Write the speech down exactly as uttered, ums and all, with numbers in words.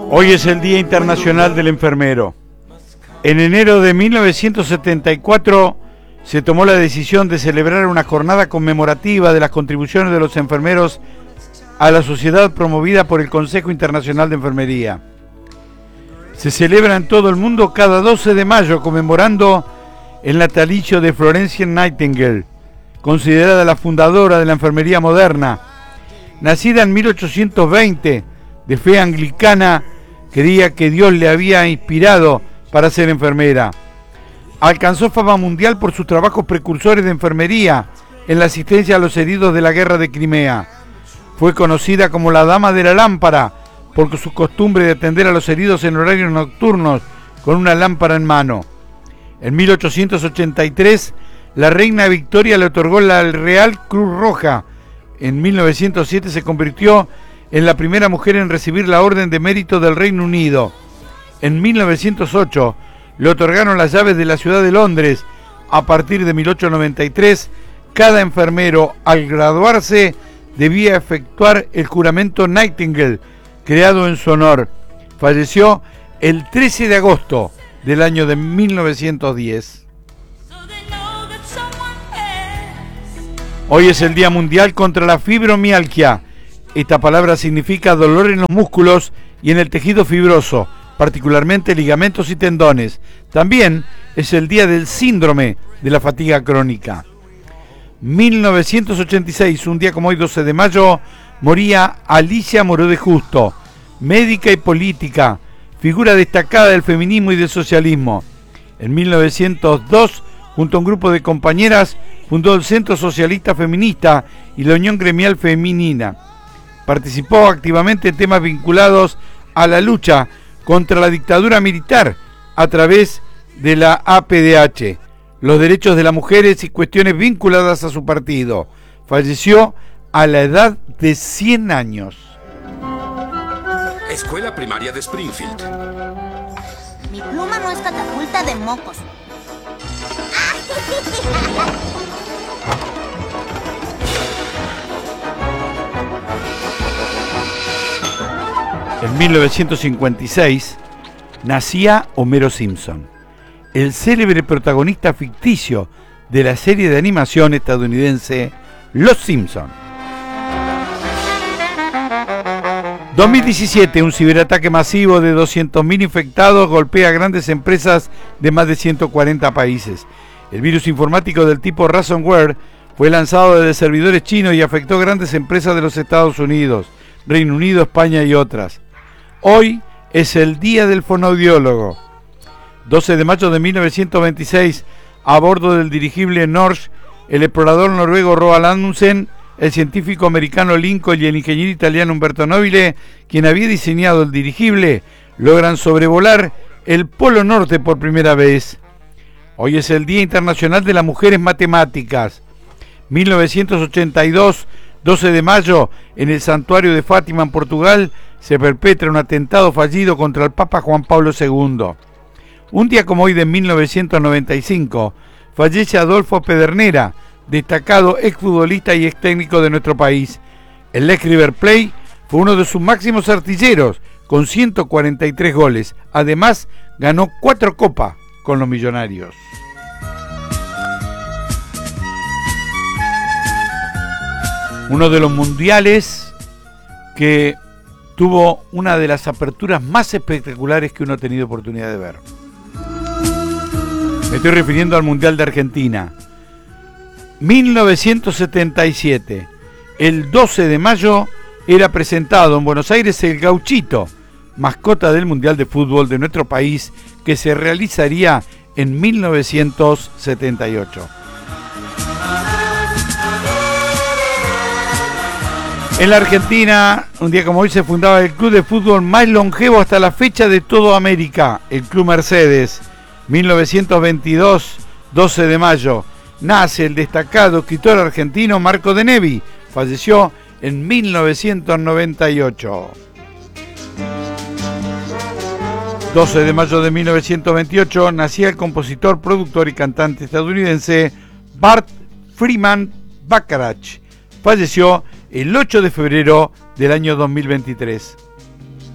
Hoy es el Día Internacional del Enfermero. En enero de mil novecientos setenta y cuatro se tomó la decisión de celebrar una jornada conmemorativa de las contribuciones de los enfermeros a la sociedad promovida por el Consejo Internacional de Enfermería. Se celebra en todo el mundo cada doce de mayo conmemorando el natalicio de Florence Nightingale, considerada la fundadora de la enfermería moderna. Nacida en mil ochocientos veinte, de fe anglicana, creía que Dios le había inspirado para ser enfermera. Alcanzó fama mundial por sus trabajos precursores de enfermería en la asistencia a los heridos de la guerra de Crimea. Fue conocida como la Dama de la Lámpara por su costumbre de atender a los heridos en horarios nocturnos con una lámpara en mano. En mil ochocientos ochenta y tres, la reina Victoria le otorgó la Real Cruz Roja. En mil novecientos siete se convirtió en la primera mujer en recibir la Orden de Mérito del Reino Unido. En mil novecientos ocho le otorgaron las llaves de la ciudad de Londres. A partir de mil ochocientos noventa y tres, cada enfermero, al graduarse, debía efectuar el juramento Nightingale, creado en su honor. Falleció el trece de agosto del año de mil novecientos diez. Hoy es el Día Mundial contra la Fibromialgia. Esta palabra significa dolor en los músculos y en el tejido fibroso, particularmente ligamentos y tendones. También es el día del síndrome de la fatiga crónica. mil novecientos ochenta y seis, un día como hoy, doce de mayo, moría Alicia Moró de Justo, médica y política, figura destacada del feminismo y del socialismo. En mil novecientos dos, junto a un grupo de compañeras, fundó el Centro Socialista Feminista y la Unión Gremial Femenina. Participó activamente en temas vinculados a la lucha contra la dictadura militar a través de la A P D H, los derechos de las mujeres y cuestiones vinculadas a su partido. Falleció a la edad de cien años. Escuela Primaria de Springfield. Mi pluma no es catapulta de mocos. En mil novecientos cincuenta y seis nacía Homero Simpson, el célebre protagonista ficticio de la serie de animación estadounidense Los Simpson. dos mil diecisiete, un ciberataque masivo de doscientos mil infectados golpea a grandes empresas de más de ciento cuarenta países. El virus informático del tipo ransomware fue lanzado desde servidores chinos y afectó grandes empresas de los Estados Unidos, Reino Unido, España y otras. Hoy es el Día del Fonoaudiólogo. doce de mayo de mil novecientos veintiséis, a bordo del dirigible Norse, el explorador noruego Roald Amundsen, el científico americano Lincoln y el ingeniero italiano Umberto Nobile, quien había diseñado el dirigible, logran sobrevolar el Polo Norte por primera vez. Hoy es el Día Internacional de las Mujeres Matemáticas. mil novecientos ochenta y dos, doce de mayo, en el santuario de Fátima, en Portugal, se perpetra un atentado fallido contra el Papa Juan Pablo segundo. Un día como hoy de mil novecientos noventa y cinco, fallece Adolfo Pedernera, destacado exfutbolista y ex técnico de nuestro país. El ex River Plate fue uno de sus máximos artilleros, con ciento cuarenta y tres goles. Además, ganó cuatro copas con los Millonarios. Uno de los mundiales que tuvo una de las aperturas más espectaculares que uno ha tenido oportunidad de ver. Me estoy refiriendo al Mundial de Argentina. mil novecientos setenta y siete. El doce de mayo era presentado en Buenos Aires el Gauchito, mascota del Mundial de Fútbol de nuestro país, que se realizaría en mil novecientos setenta y ocho. En la Argentina, un día como hoy, se fundaba el club de fútbol más longevo hasta la fecha de toda América, el Club Mercedes. mil novecientos veintidós, doce de mayo, nace el destacado escritor argentino Marco de Nevi. Falleció en mil novecientos noventa y ocho. doce de mayo de mil novecientos veintiocho, nacía el compositor, productor y cantante estadounidense Burt Freeman Bacharach. Falleció el ocho de febrero del año dos mil veintitrés.